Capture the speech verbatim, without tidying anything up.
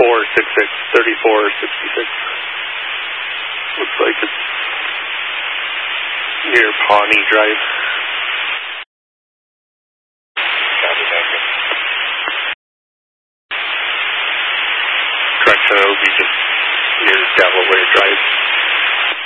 four six six, thirty-four sixty-six. Looks like it's near Pawnee Drive. Correction, it'll be just near Delaware Drive.